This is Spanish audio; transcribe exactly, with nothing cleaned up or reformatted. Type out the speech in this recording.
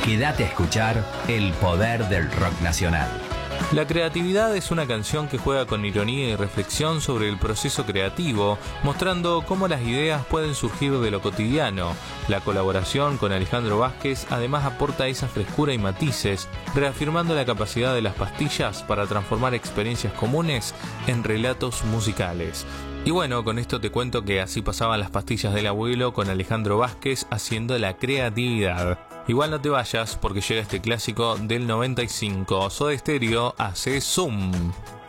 Quédate a escuchar el poder del rock nacional. La creatividad es una canción que juega con ironía y reflexión sobre el proceso creativo, mostrando cómo las ideas pueden surgir de lo cotidiano. La colaboración con Alejandro Vázquez además aporta esa frescura y matices, reafirmando la capacidad de las pastillas para transformar experiencias comunes en relatos musicales. Y bueno, con esto te cuento que así pasaban las pastillas del abuelo con Alejandro Vázquez haciendo la creatividad. Igual no te vayas porque llega este clásico del noventa y cinco. Soda Stereo hace Zoom.